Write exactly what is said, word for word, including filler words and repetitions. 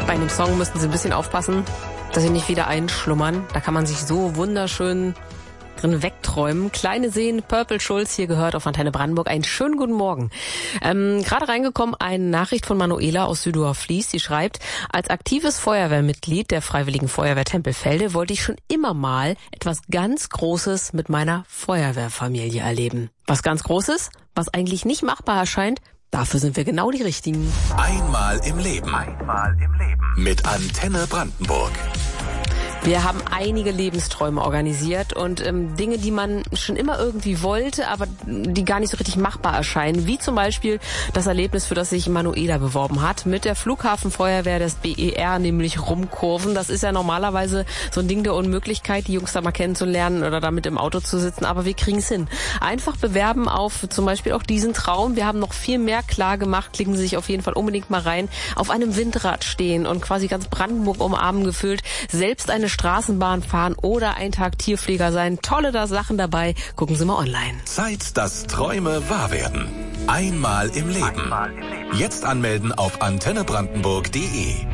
Bei dem Song müssten Sie ein bisschen aufpassen, dass Sie nicht wieder einschlummern. Da kann man sich so wunderschön drin wegträumen. Kleine Seen, Purple Schulz, hier gehört auf Antenne Brandenburg. Einen schönen guten Morgen. Ähm, gerade reingekommen eine Nachricht von Manuela aus Südorf-Fließ. Sie schreibt, als aktives Feuerwehrmitglied der Freiwilligen Feuerwehr Tempelfelde wollte ich schon immer mal etwas ganz Großes mit meiner Feuerwehrfamilie erleben. Was ganz Großes, was eigentlich nicht machbar erscheint, dafür sind wir genau die Richtigen. Einmal im Leben. Einmal im Leben. Mit Antenne Brandenburg. Wir haben einige Lebensträume organisiert und ähm, Dinge, die man schon immer irgendwie wollte, aber die gar nicht so richtig machbar erscheinen. Wie zum Beispiel das Erlebnis, für das sich Manuela beworben hat, mit der Flughafenfeuerwehr des B E R, nämlich Rumkurven. Das ist ja normalerweise so ein Ding der Unmöglichkeit, die Jungs da mal kennenzulernen oder damit im Auto zu sitzen, aber wir kriegen es hin. Einfach bewerben auf zum Beispiel auch diesen Traum. Wir haben noch viel mehr klar gemacht. Klicken Sie sich auf jeden Fall unbedingt mal rein. Auf einem Windrad stehen und quasi ganz Brandenburg umarmen gefühlt. Selbst eine Straßenbahn fahren oder ein Tag Tierpfleger sein. Tolle da Sachen dabei. Gucken Sie mal online. Zeit, dass Träume wahr werden. Einmal im Leben. Einmal im Leben. Jetzt anmelden auf antenne brandenburg punkt de.